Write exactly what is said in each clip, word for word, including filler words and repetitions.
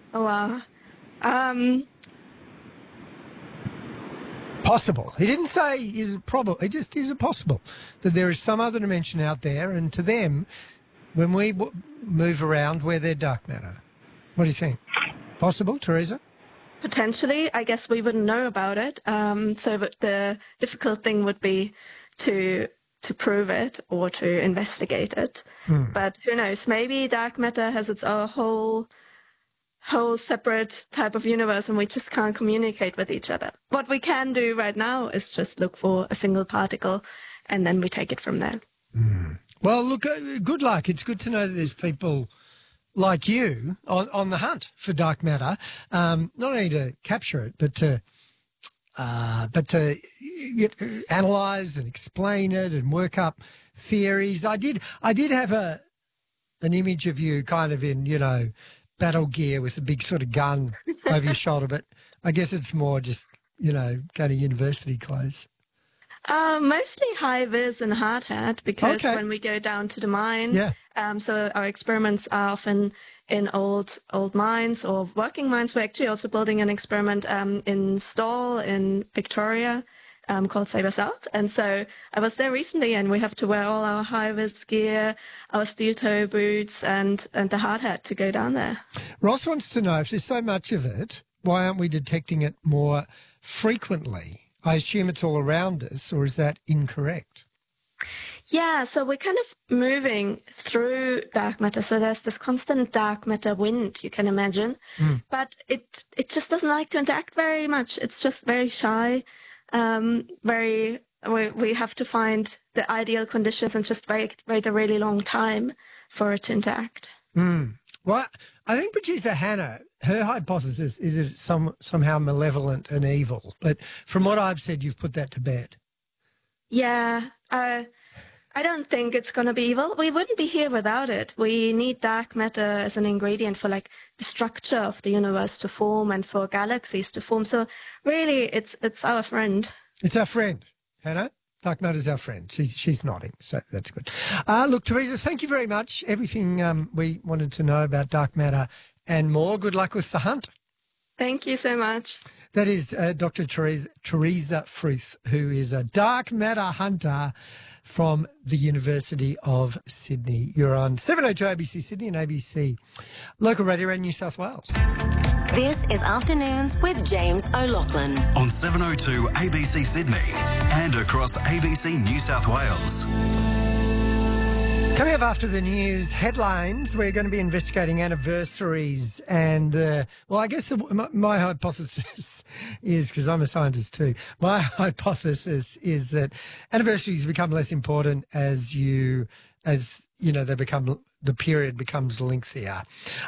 Oh, wow. Um, Possible. He didn't say is it probable. He just is it possible that there is some other dimension out there, and to them, when we w- move around, we're their dark matter. What do you think? Possible, Teresa? Potentially, I guess we wouldn't know about it. Um, so but the difficult thing would be to to prove it or to investigate it. Hmm. But who knows? Maybe dark matter has its own whole whole separate type of universe, and we just can't communicate with each other. What we can do right now is just look for a single particle, and then we take it from there. Mm. Well, look, uh, good luck. It's good to know that there's people like you on, on the hunt for dark matter, um, not only to capture it, but to uh, but to uh, analyse and explain it and work up theories. I did I did have a an image of you kind of in, you know, battle gear with a big sort of gun over your shoulder, but I guess it's more just, you know, going to university clothes. Uh, mostly high vis and hard hat, because Okay. when we go down to the mine, Yeah. um, so our experiments are often in old old mines or working mines. We're actually also building an experiment um, in Stawell in Victoria um, called Sabre South. And so I was there recently, and we have to wear all our high vis gear, our steel toe boots, and, and the hard hat to go down there. Ross wants to know if there's so much of it, why aren't we detecting it more frequently? I assume it's all around us, or is that incorrect? Yeah, so we're kind of moving through dark matter. So there's this constant dark matter wind, you can imagine. Mm. But it it just doesn't like to interact very much. It's just very shy, um, very. We, we have to find the ideal conditions and just wait, wait a really long time for it to interact. Mm. Well, I think producer Hannah, her hypothesis is that it's some, somehow malevolent and evil. But from what I've said, you've put that to bed. Yeah, uh, I don't think it's going to be evil. We wouldn't be here without it. We need dark matter as an ingredient for like the structure of the universe to form and for galaxies to form. So really, it's it's our friend. It's our friend, Hannah. Dark matter's our friend. She's, she's nodding, so that's good. Uh, look, Teresa, thank you very much. Everything um, we wanted to know about dark matter and more. Good luck with the hunt. Thank you so much. That is uh, Doctor Teresa, Teresa Fruth, who is a dark matter hunter from the University of Sydney. You're on seven oh two A B C Sydney and A B C Local Radio in New South Wales. This is Afternoons with James O'Loughlin. On seven oh two A B C Sydney and across A B C New South Wales. Coming up after the news headlines, we're going to be investigating anniversaries and, uh, well, I guess the, my, my hypothesis is, because I'm a scientist too, my hypothesis is that anniversaries become less important as you, as, you know, they become, the period becomes lengthier.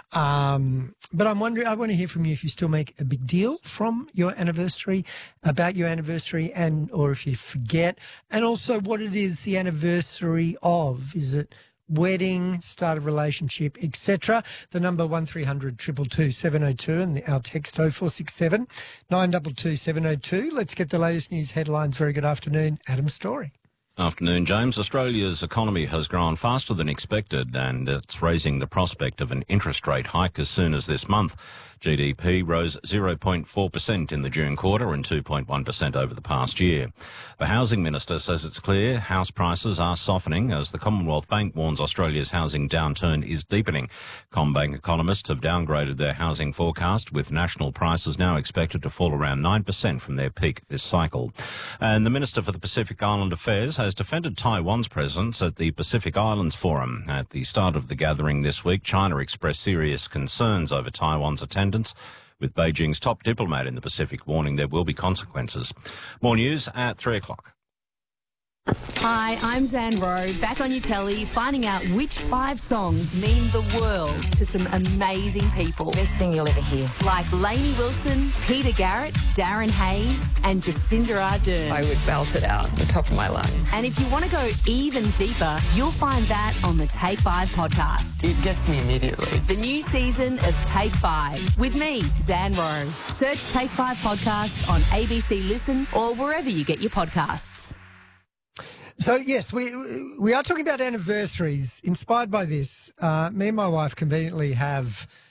Um, but I'm wondering, I want to hear from you if you still make a big deal from your anniversary, about your anniversary, and or if you forget, and also what it is the anniversary of. Is it wedding, start of relationship, et cetera? The number one three hundred two two two seven oh two and the, our text oh four six seven nine two two seven oh two. Let's get the latest news headlines. Very good afternoon, Adam Story. Afternoon, James. Australia's economy has grown faster than expected, and it's raising the prospect of an interest rate hike as soon as this month. G D P rose zero point four percent in the June quarter and two point one percent over the past year. The Housing Minister says it's clear house prices are softening as the Commonwealth Bank warns Australia's housing downturn is deepening. CommBank economists have downgraded their housing forecast, with national prices now expected to fall around nine percent from their peak this cycle. And the Minister for the Pacific Island Affairs has defended Taiwan's presence at the Pacific Islands Forum. At the start of the gathering this week, China expressed serious concerns over Taiwan's attendance, with Beijing's top diplomat in the Pacific warning there will be consequences. More news at three o'clock. Hi, I'm Zan Rowe, back on your telly, finding out which five songs mean the world to some amazing people. Best thing you'll ever hear. Like Lainey Wilson, Peter Garrett, Darren Hayes, and Jacinda Ardern. I would belt it out the top of my lungs. And if you want to go even deeper, you'll find that on the Take Five podcast. It gets me immediately. The new season of Take Five with me, Zan Rowe. Search Take Five podcast on A B C Listen or wherever you get your podcasts. So, yes, we we are talking about anniversaries. Inspired by this, uh, me and my wife conveniently have